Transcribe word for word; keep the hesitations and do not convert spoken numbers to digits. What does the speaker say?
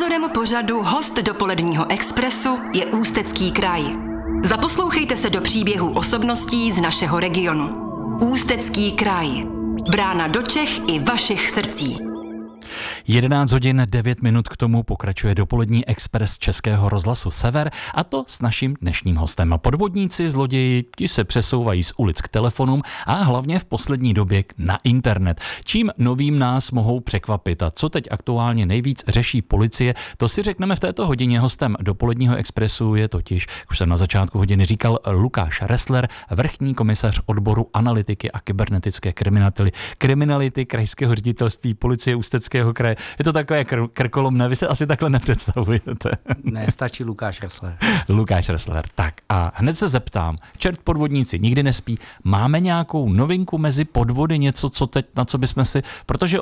Sponzorem pořadu Host dopoledního Expressu je Ústecký kraj. Zaposlouchejte se do příběhů osobností z našeho regionu. Ústecký kraj. Brána do Čech i vašich srdcí. jedenáct hodin devět minut k tomu pokračuje dopolední Express Českého rozhlasu Sever, a to s naším dnešním hostem. Podvodníci, zloději, ti se přesouvají z ulic k telefonům a hlavně v poslední době na internet. Čím novým nás mohou překvapit a co teď aktuálně nejvíc řeší policie, to si řekneme v této hodině. Hostem dopoledního Expressu je totiž, už jsem na začátku hodiny říkal, Lukáš Ressler, vrchní komisař odboru analytiky a kybernetické kriminality, kriminality krajského ředitelství policie Ústeckého kraje. Je to takové kr- krkolomné, vy se asi takhle nepředstavujete. Ne, stačí Lukáš Ressler. Lukáš Ressler. Tak a hned se zeptám, čert podvodníci nikdy nespí, máme nějakou novinku mezi podvody, něco, co teď, na co bychom si, protože